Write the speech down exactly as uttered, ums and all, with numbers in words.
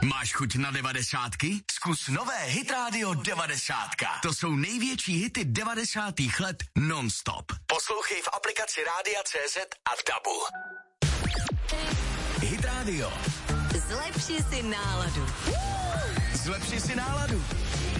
Máš chuť na devadesátky? Zkus nové Hit Radio devadesátka. To jsou největší hity devadesátých let non-stop. Poslouchej v aplikaci Rádia C Z a v Dabu. Hit Radio. Zlepši si náladu. Zlepši si náladu.